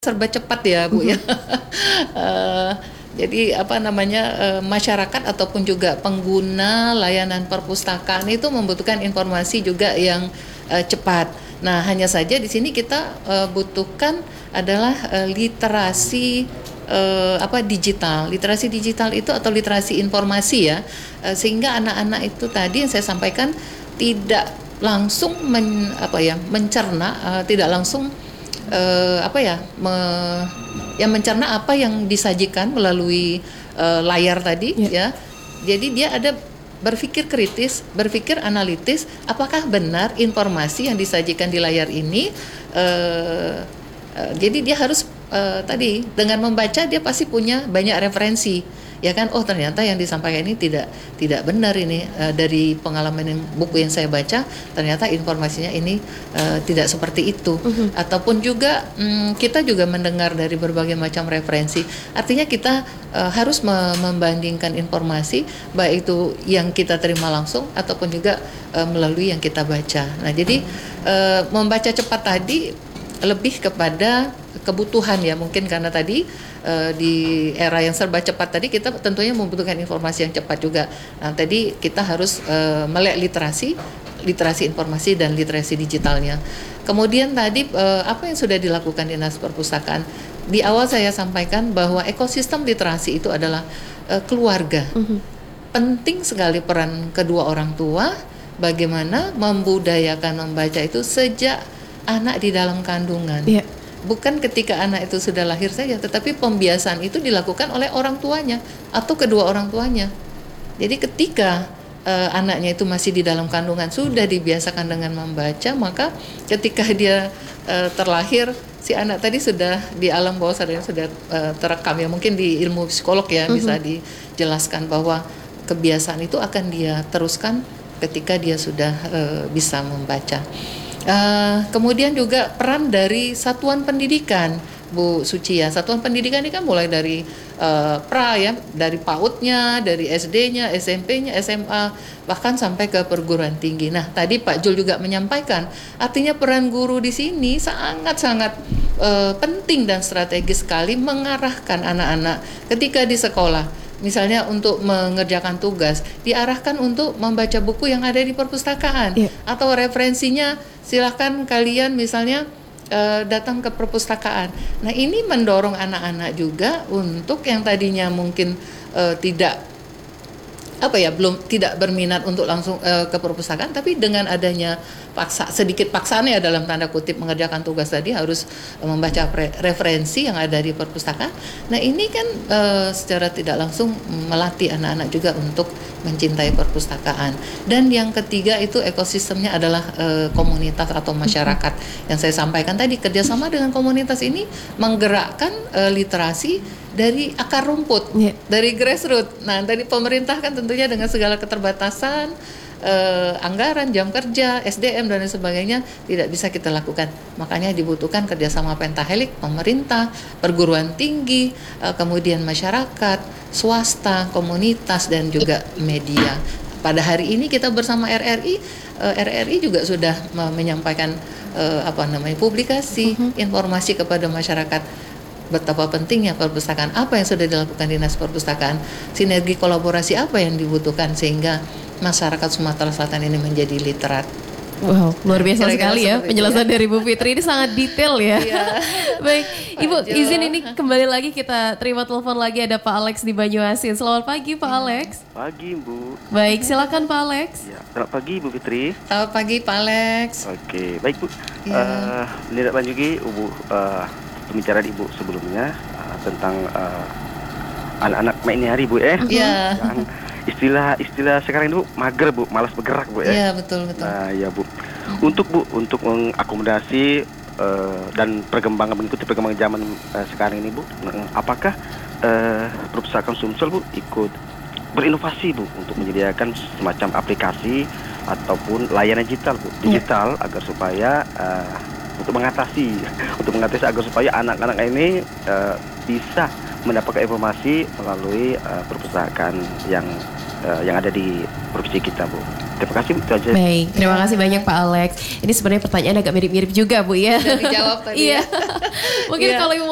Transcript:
serba cepat ya Bu ya. Jadi masyarakat ataupun juga pengguna layanan perpustakaan itu membutuhkan informasi juga yang cepat. Nah, hanya saja di sini kita butuhkan adalah literasi digital. Literasi digital itu atau literasi informasi ya, sehingga anak-anak itu tadi yang saya sampaikan tidak langsung mencerna, tidak langsung mencerna apa yang disajikan melalui layar tadi ya. Jadi dia ada berpikir kritis, berpikir analitis, apakah benar informasi yang disajikan di layar ini. Jadi dia harus tadi dengan membaca dia pasti punya banyak referensi. Ya kan, oh ternyata yang disampaikan ini tidak benar ini, dari pengalaman buku yang saya baca ternyata informasinya ini tidak seperti itu. Ataupun juga kita juga mendengar dari berbagai macam referensi. Artinya kita harus membandingkan informasi baik itu yang kita terima langsung ataupun juga melalui yang kita baca. Nah, jadi membaca cepat tadi lebih kepada kebutuhan ya, mungkin karena tadi di era yang serba cepat tadi kita tentunya membutuhkan informasi yang cepat juga. Nah, tadi kita harus melek literasi informasi dan literasi digitalnya. Kemudian tadi apa yang sudah dilakukan Dinas Perpustakaan? Di awal saya sampaikan bahwa ekosistem literasi itu adalah keluarga. Penting sekali peran kedua orang tua, bagaimana membudayakan membaca itu sejak anak di dalam kandungan. Bukan ketika anak itu sudah lahir saja, tetapi pembiasaan itu dilakukan oleh orang tuanya atau kedua orang tuanya. Jadi ketika anaknya itu masih di dalam kandungan sudah dibiasakan dengan membaca, maka ketika dia terlahir, si anak tadi sudah di alam bawah sadarnya sudah terekam ya. Mungkin di ilmu psikolog ya bisa dijelaskan bahwa kebiasaan itu akan dia teruskan ketika dia sudah bisa membaca. Kemudian juga peran dari satuan pendidikan, Bu Suci ya. Satuan pendidikan ini kan mulai dari pra ya, dari PAUD-nya, dari SD-nya, SMP-nya, SMA, bahkan sampai ke perguruan tinggi. Nah, tadi Pak Jul juga menyampaikan, artinya peran guru di sini sangat-sangat penting dan strategis sekali mengarahkan anak-anak ketika di sekolah. Misalnya untuk mengerjakan tugas, diarahkan untuk membaca buku yang ada di perpustakaan, atau referensinya silahkan kalian misalnya datang ke perpustakaan. Nah, ini mendorong anak-anak juga untuk yang tadinya mungkin belum tidak berminat untuk langsung ke perpustakaan, tapi dengan adanya sedikit paksaan ya dalam tanda kutip mengerjakan tugas tadi harus membaca referensi yang ada di perpustakaan. Nah, ini kan secara tidak langsung melatih anak-anak juga untuk mencintai perpustakaan. Dan yang ketiga itu ekosistemnya adalah komunitas atau masyarakat. Yang saya sampaikan tadi, kerjasama dengan komunitas ini menggerakkan literasi dari akar rumput, dari grassroots. Nah, tadi pemerintah kan tentunya dengan segala keterbatasan anggaran, jam kerja, SDM dan lain sebagainya tidak bisa kita lakukan. Makanya dibutuhkan kerjasama pentahelik, pemerintah, perguruan tinggi, kemudian masyarakat, swasta, komunitas dan juga media. Pada hari ini kita bersama RRI juga sudah menyampaikan publikasi, informasi kepada masyarakat betapa pentingnya perpustakaan, apa yang sudah dilakukan Dinas Perpustakaan, sinergi kolaborasi apa yang dibutuhkan sehingga masyarakat Sumatera Selatan ini menjadi literat. Wow, luar biasa sekali ya penjelasan dari Bu Fitri, ini sangat detail ya. Baik, Ibu izin ini kembali lagi kita terima telepon lagi, ada Pak Alex di Banyuasin. Selamat pagi Pak Alex. Pagi Bu. Baik, silakan Pak Alex. Ya, selamat pagi Bu Fitri. Selamat pagi Pak Alex. Oke, baik Bu. Tidak lanjuti pembicaraan Ibu sebelumnya tentang anak-anak ini hari Bu yang istilah sekarang itu mager Bu, malas bergerak Bu ya. Iya betul. Nah ya Bu, untuk mengakomodasi dan mengikuti perkembangan zaman sekarang ini Bu, apakah perpustakaan Sumsel Bu ikut berinovasi Bu untuk menyediakan semacam aplikasi ataupun layanan digital Bu, agar supaya untuk mengatasi agar supaya anak-anak ini bisa mendapatkan informasi melalui perpustakaan yang ada di provinsi kita Bu. Terima kasih, itu aja. Baik, terima kasih banyak Pak Alex. Ini sebenarnya pertanyaan agak mirip-mirip juga Bu ya. Sudah dijawab tadi. Mungkin kalau